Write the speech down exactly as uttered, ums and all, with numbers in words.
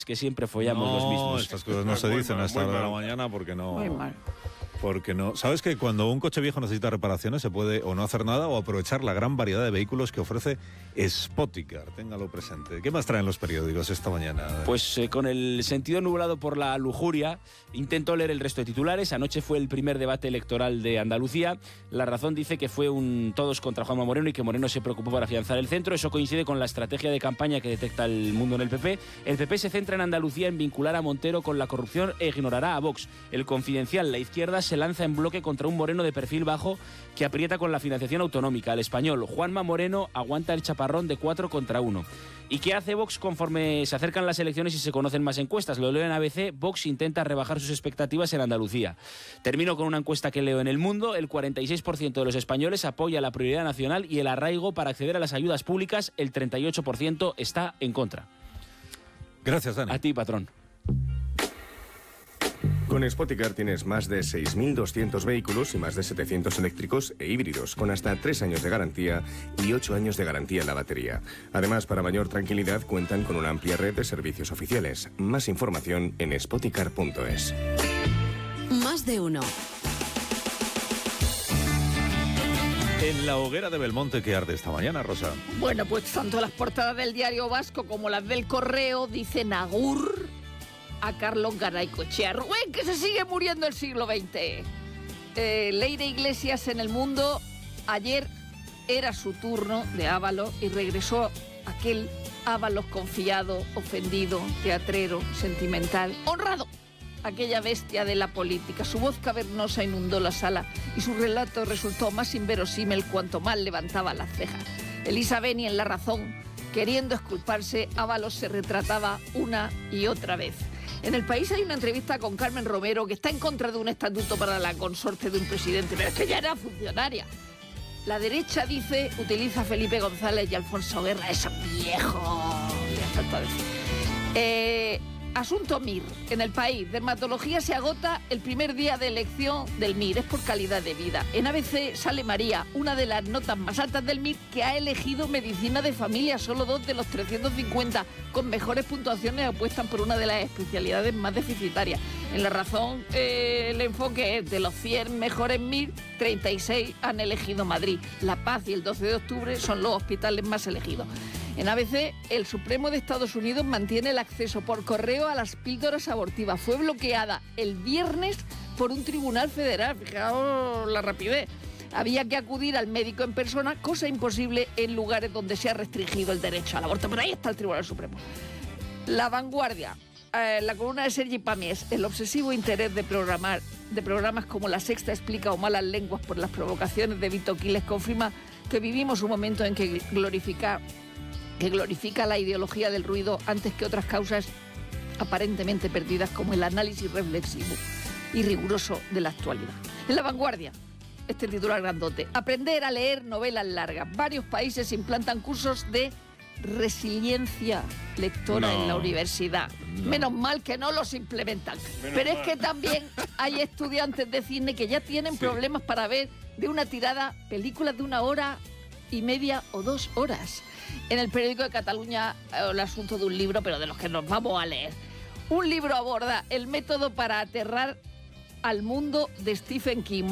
que siempre follamos no, los mismos. Estas cosas no se dicen a esta hora de la mañana porque no... Muy mal. Porque no. ¿Sabes que cuando un coche viejo necesita reparaciones se puede o no hacer nada o aprovechar la gran variedad de vehículos que ofrece Spoticar? Téngalo presente. ¿Qué más traen los periódicos esta mañana? Pues eh, con el sentido nublado por la lujuria, intento leer el resto de titulares. Anoche fue el primer debate electoral de Andalucía. La Razón dice que fue un todos contra Juanma Moreno y que Moreno se preocupó por afianzar el centro. Eso coincide con la estrategia de campaña que detecta el Mundo en el P P. El P P se centra en Andalucía en vincular a Montero con la corrupción e ignorará a Vox. El Confidencial, la izquierda se lanza en bloque contra un Moreno de perfil bajo que aprieta con la financiación autonómica. El Español, Juanma Moreno aguanta el chaparrón de cuatro contra uno. ¿Y qué hace Vox conforme se acercan las elecciones y se conocen más encuestas? Lo leo en A B C, Vox intenta rebajar sus expectativas en Andalucía. Termino con una encuesta que leo en El Mundo. El cuarenta y seis por ciento de los españoles apoya la prioridad nacional y el arraigo para acceder a las ayudas públicas. El treinta y ocho por ciento está en contra. Gracias, Dani. A ti, patrón. Con Spoticar tienes más de seis mil doscientos vehículos y más de setecientos eléctricos e híbridos, con hasta tres años de garantía y ocho años de garantía en la batería. Además, para mayor tranquilidad, cuentan con una amplia red de servicios oficiales. Más información en spoticar punto es. Más de uno. En la hoguera de Belmonte que arde esta mañana, Rosa. Bueno, pues tanto las portadas del Diario Vasco como las del Correo dicen agur a Carlos Garaycoechea Rubén, que se sigue muriendo el siglo veinte. Eh, Leire Iglesias en El Mundo. Ayer era su turno de Ábalos y regresó aquel Ábalos confiado, ofendido, teatrero, sentimental, honrado. Aquella bestia de la política. Su voz cavernosa inundó la sala y su relato resultó más inverosímil cuanto más levantaba las cejas. Elisa Beni en La Razón, queriendo exculparse, Ábalos se retrataba una y otra vez. En El País hay una entrevista con Carmen Romero que está en contra de un estatuto para la consorte de un presidente, pero es que ya era funcionaria. La derecha dice, utiliza a Felipe González y Alfonso Guerra, esos viejos. Ya falta decir. Eh, asunto M I R. En El País, dermatología se agota el primer día de elección del M I R, es por calidad de vida. En A B C sale María, una de las notas más altas del M I R, que ha elegido medicina de familia. Solo dos de los trescientos cincuenta con mejores puntuaciones apuestan por una de las especialidades más deficitarias. En La Razón, eh, el enfoque es de los cien mejores M I R, treinta y seis han elegido Madrid. La Paz y el doce de octubre son los hospitales más elegidos. En A B C, el Supremo de Estados Unidos mantiene el acceso por correo a las píldoras abortivas. Fue bloqueada el viernes por un tribunal federal. Fijaos la rapidez. Había que acudir al médico en persona, cosa imposible en lugares donde se ha restringido el derecho al aborto. Pero ahí está el Tribunal Supremo. La Vanguardia, eh, la columna de Sergi Pàmies, el obsesivo interés de programar de programas como La Sexta explica o Malas Lenguas por las provocaciones de Vito Quiles confirma que vivimos un momento en que glorifica, que glorifica la ideología del ruido antes que otras causas aparentemente perdidas como el análisis reflexivo y riguroso de la actualidad. En La Vanguardia, este titular grandote: aprender a leer novelas largas. Varios países implantan cursos de resiliencia lectora no, en la universidad. No. Menos mal que no los implementan. Menos Pero mal. Es que también hay estudiantes de cine que ya tienen sí. problemas para ver de una tirada películas de una hora y media o dos horas. En El Periódico de Cataluña, el asunto de un libro, pero de los que nos vamos a leer. Un libro aborda el método para aterrar al mundo de Stephen King.